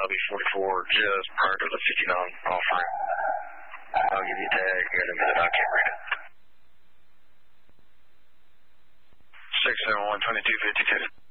lobby 44 just prior to the 59 offering. I'll give you a tag in a minute. I can't read it. 671-2252.